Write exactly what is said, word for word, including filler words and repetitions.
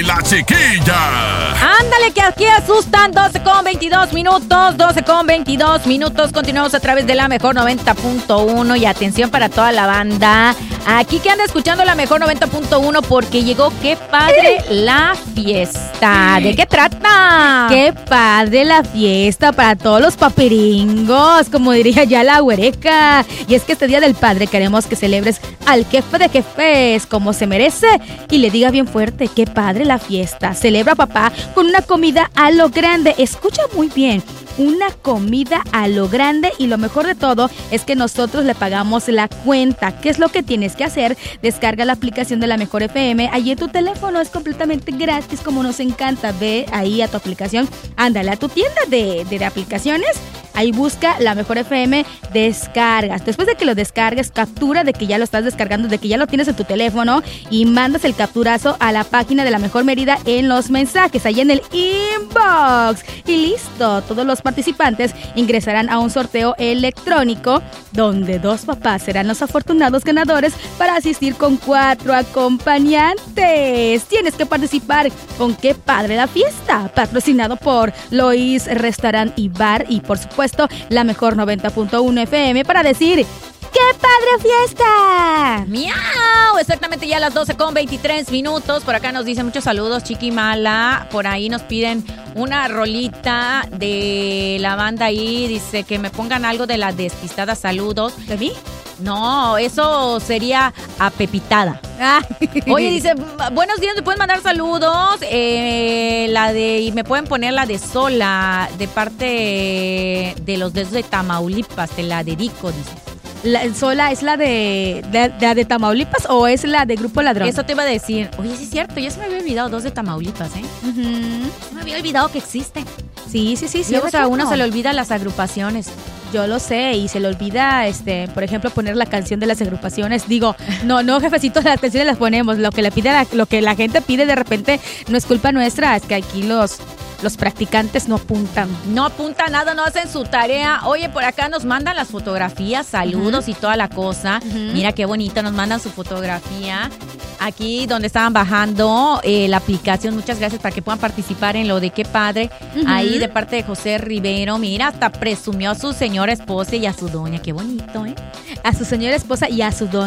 y la chiquilla. Ándale, que aquí asustan. doce con veintidós minutos. doce con veintidós minutos. Continuamos a través de la Mejor noventa punto uno. Y atención para toda la banda. Aquí que anda escuchando la Mejor noventa punto uno porque llegó Qué Padre la Fiesta. ¿De qué trata? Qué padre la fiesta para todos los papiringos, como diría ya la huereca. Y es que este Día del Padre queremos que celebres al jefe de jefes como se merece y le diga bien fuerte: qué padre la fiesta. Celebra, papá, con una comida a lo grande. Escucha muy bien. Una comida a lo grande, y lo mejor de todo es que nosotros le pagamos la cuenta. ¿Qué es lo que tienes que hacer? Descarga la aplicación de la Mejor F M. Allí en tu teléfono es completamente gratis, como nos encanta. Ve ahí a tu aplicación, ándale a tu tienda de, de, de aplicaciones. Ahí busca la Mejor F M, descargas. Después de que lo descargues, captura de que ya lo estás descargando, de que ya lo tienes en tu teléfono, y mandas el capturazo a la página de La Mejor Mérida en los mensajes, ahí en el inbox. Y listo, todos los participantes ingresarán a un sorteo electrónico donde dos papás serán los afortunados ganadores para asistir con cuatro acompañantes. Tienes que participar con Qué Padre la Fiesta, patrocinado por Lois Restaurant y Bar y por supuesto la Mejor noventa punto uno F M para decir: ¡qué padre fiesta! ¡Miau! Exactamente ya a las doce con veintitrés minutos. Por acá nos dicen muchos saludos, Chiqui Mala. Por ahí nos piden una rolita de la banda ahí. Dice que me pongan algo de La Despistada. Saludos. ¿De mí? No, eso sería a Pepitada. Ah. Oye, dice, buenos días, ¿me pueden mandar saludos? Eh, la de, y me pueden poner la de Sola, de parte de los dedos de Tamaulipas, te la dedico, dice. La, ¿Sola es la de, de, de, de Tamaulipas o es la de Grupo Ladrón? Eso te iba a decir. Oye, sí es cierto, ya se me había olvidado dos de Tamaulipas, ¿eh? Uh-huh. Se me había olvidado que existe. Sí, sí, sí. sí Luego a uno se le olvida las agrupaciones. Yo lo sé, y se le olvida, este, por ejemplo, poner la canción de las agrupaciones. Digo, no, no, jefecitos, las canciones las ponemos. Lo que le pide, la, lo que la gente pide de repente no es culpa nuestra, es que aquí los... Los practicantes no apuntan. No apuntan nada, no hacen su tarea. Oye, por acá nos mandan las fotografías, saludos uh-huh. y toda la cosa. Uh-huh. Mira qué bonito, nos mandan su fotografía. Aquí donde estaban bajando eh, la aplicación. Muchas gracias para que puedan participar en lo de Qué Padre. Uh-huh. Ahí de parte de José Rivero. Mira, hasta presumió a su señora esposa y a su doña. Qué bonito, ¿eh? A su señora esposa y a su doña.